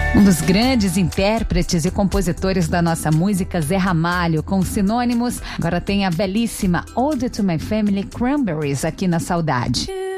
Um dos grandes intérpretes e compositores da nossa música, Zé Ramalho, com sinônimos. Agora tem a belíssima Ode to My Family Cranberries aqui na Saudade.